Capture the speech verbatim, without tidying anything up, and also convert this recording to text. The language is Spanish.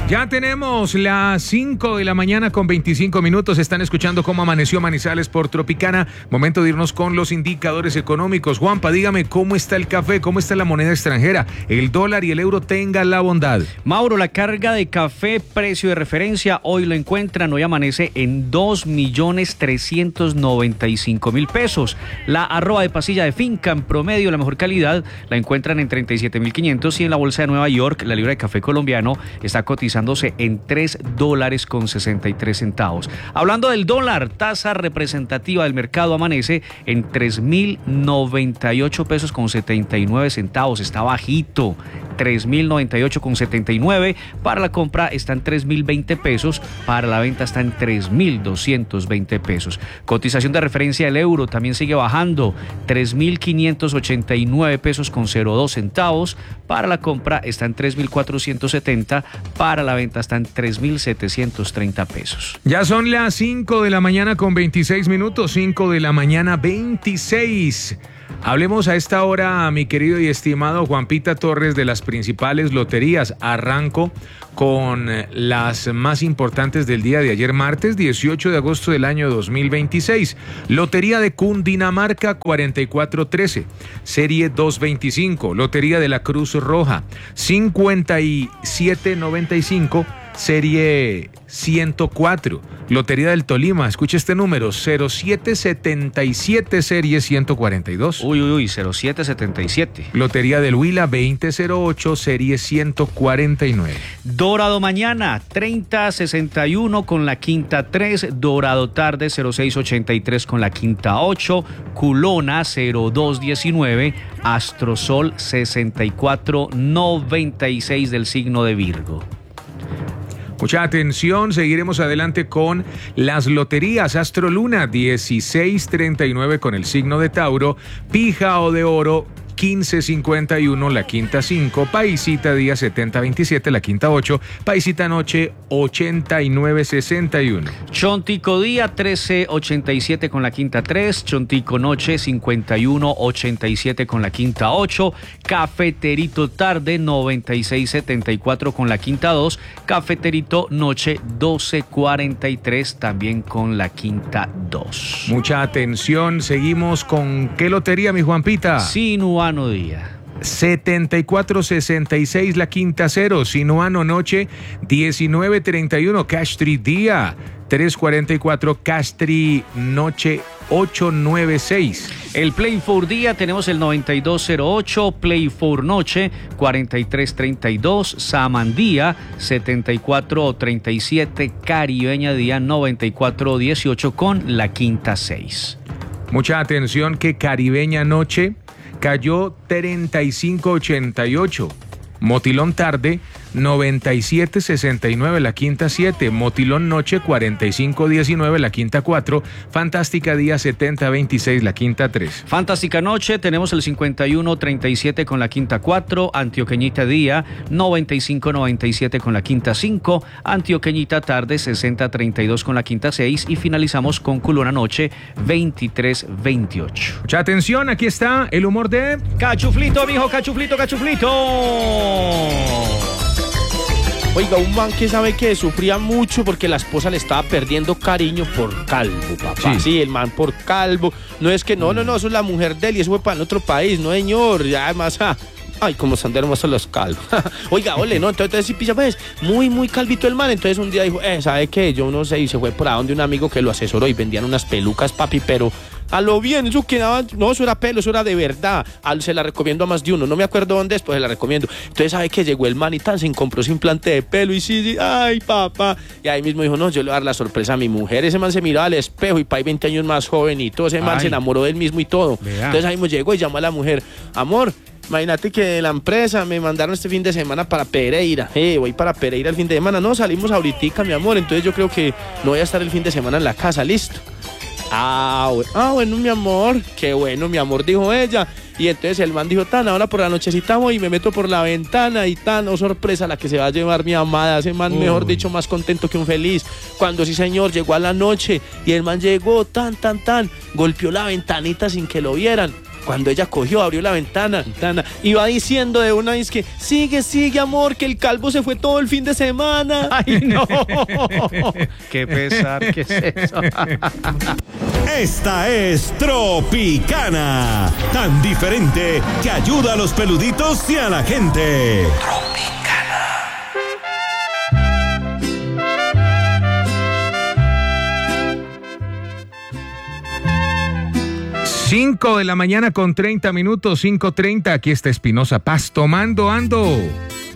Ya tenemos las cinco de la mañana con veinticinco minutos. Están escuchando cómo amaneció Manizales por Tropicana. Momento de irnos con los indicadores económicos. Juanpa, dígame cómo está el café, cómo está la moneda extranjera, el dólar y el euro. Tengan la bondad. Mauro, la carga de café, precio de referencia, hoy lo encuentran, hoy amanece en dos millones trescientos noventa y cinco mil pesos. La arroba de pasilla de finca en promedio, la mejor calidad, la encuentran en treinta y siete mil quinientos y en la bolsa de Nueva York, la libra de café colombiano está cotizando en tres dólares con sesenta y tres centavos. Hablando del dólar, tasa representativa del mercado amanece en tres mil noventa y ocho pesos con setenta y nueve centavos. Está bajito, tres mil noventa y ocho con setenta y nueve. Para la compra está en tres mil veinte pesos, para la venta está en tres mil doscientos veinte pesos. Cotización de referencia del euro también sigue bajando, tres mil quinientos ochenta y nueve pesos con cero dos centavos. Para la compra está en tres mil cuatrocientos setenta, para la venta está en tres mil setecientos treinta pesos. Ya son las cinco de la mañana con veintiséis minutos, cinco de la mañana veintiséis. Hablemos a esta hora, mi querido y estimado Juanpita Torres, de las principales loterías. Arranco con las más importantes del día de ayer, martes dieciocho de agosto del año dos mil veintiséis. Lotería de Cundinamarca cuarenta y cuatro trece, serie doscientos veinticinco. Lotería de la Cruz Roja cincuenta y siete noventa y cinco, serie ciento cuatro. Lotería del Tolima, escuche este número, cero siete setenta y siete, serie ciento cuarenta y dos. Uy, uy, uy, cero siete setenta y siete. Lotería del Huila veinte cero ocho, serie ciento cuarenta y nueve. Dorado mañana, treinta sesenta y uno con la quinta tres. Dorado tarde, cero seis ochenta y tres con la quinta ocho. Culona, cero dos diecinueve. Astrosol, sesenta y cuatro noventa y seis del signo de Virgo. Mucha atención, seguiremos adelante con las loterías. Astroluna dieciséis treinta y nueve con el signo de Tauro. Pija o de Oro quince cincuenta y uno, la quinta cinco. Paisita día setenta veintisiete, la quinta ocho. Paisita noche ochenta y nueve sesenta y uno. Chontico día trece ochenta y siete con la quinta tres. Chontico noche cincuenta y uno ochenta y siete con la quinta ocho. Cafeterito tarde noventa y seis setenta y cuatro con la quinta dos. Cafeterito noche doce cuarenta y tres también con la quinta dos. Mucha atención, seguimos con ¿qué lotería, mi Juanpita? Sinuano día. setenta y cuatro sesenta y seis, la quinta cero. Sinuano noche diecinueve treinta y uno. Castri día trescientos cuarenta y cuatro. Castri noche ochocientos noventa y seis. El Play cuatro día tenemos el noventa y dos cero ocho. Play cuatro noche cuarenta y tres treinta y dos. Samandía setenta y cuatro treinta y siete. Caribeña día noventa y cuatro dieciocho con la quinta seis. Mucha atención que Caribeña noche cayó treinta y cinco ochenta y ocho. Motilón tarde noventa y siete sesenta y nueve, la quinta siete. Motilón noche cuarenta y cinco diecinueve, la quinta cuatro. Fantástica día setenta veintiséis, la quinta tres. Fantástica noche tenemos el cincuenta y uno treinta y siete con la quinta cuatro. Antioqueñita día noventa y cinco noventa y siete con la quinta cinco. Antioqueñita tarde sesenta treinta y dos con la quinta seis. Y finalizamos con Culona noche veintitrés veintiocho. Mucha atención, aquí está el humor de Cachuflito, mijo, cachuflito, cachuflito. Oiga, un man que sabe que sufría mucho porque la esposa le estaba perdiendo cariño por calvo, papá. Sí, sí, el man por calvo. No es que no, no, no, eso es la mujer de él y eso fue para el otro país, no, señor. Ya además, ah, ay, como están de hermosos los calvos. Oiga, ole, no, entonces, entonces sí, pilla, pues, muy, muy calvito el man. Entonces un día dijo, eh, ¿sabe qué? Yo no sé, y se fue por ahí donde un amigo que lo asesoró y vendían unas pelucas, papi, pero a lo bien, eso quedaba, no, eso era pelo, eso era de verdad. Al, se la recomiendo a más de uno, no me acuerdo dónde es, pues se la recomiendo. Entonces, ¿sabe qué? Llegó el man y tan, se compró su implante de pelo y sí, sí, ay, papá. Y ahí mismo dijo, no, yo le voy a dar la sorpresa a mi mujer. Ese man se miraba al espejo y para ahí veinte años más joven y todo, ese man ay. se enamoró de él mismo y todo. Vea. Entonces ahí mismo llegó y llamó a la mujer, amor, imagínate que de la empresa me mandaron este fin de semana para Pereira. Eh, voy para Pereira el fin de semana. No, salimos ahorita, mi amor. Entonces yo creo que no voy a estar el fin de semana en la casa, listo. Ah, bueno, ah, bueno, mi amor, qué bueno, mi amor, dijo ella. Y entonces el man dijo, tan, ahora por la nochecita voy y me meto por la ventana y tan, oh sorpresa, la que se va a llevar mi amada. Ese man, Uy. mejor dicho, más contento que un feliz. Cuando sí, señor, llegó a la noche y el man llegó, tan, tan, tan, golpeó la ventanita sin que lo vieran. Cuando ella cogió, abrió la ventana, ventana y va diciendo de una vez que sigue, sigue, amor, que el calvo se fue todo el fin de semana. ¡Ay, no! ¡Qué pesar! ¿Qué es eso? Esta es Tropicana, tan diferente que ayuda a los peluditos y a la gente. cinco de la mañana con treinta minutos, cinco treinta. Aquí está Espinosa Paz tomando ando.